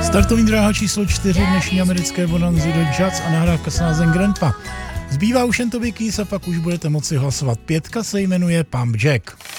Startovní dráha číslo 4 dnešní americké bonanzy do Jazz a nahrávka s názvem Grandpa. Zbývá už jen to Keys a pak už budete moci hlasovat. 5 se jmenuje Pump Jack.